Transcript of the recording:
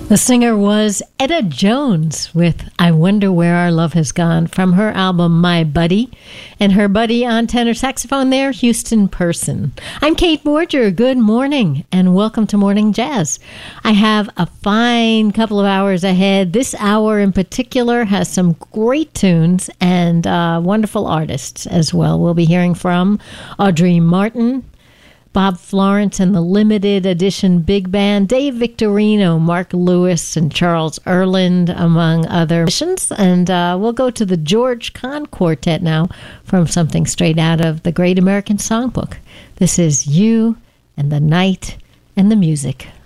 The singer was Etta Jones with I Wonder Where Our Love Has Gone from her album My Buddy. And her buddy on tenor saxophone there, Houston Person. I'm Kate Borger. Good morning and welcome to Morning Jazz. I have a fine couple of hours ahead. This hour in particular has some great tunes and wonderful artists as well. We'll be hearing from Audrey Martin, Bob Florence and the Limited Edition Big Band, Dave Victorino, Mark Lewis, and Charles Erland, among other musicians. And we'll go to the George Kahn Quartet now from something straight out of the Great American Songbook. This is You and the Night and the Music.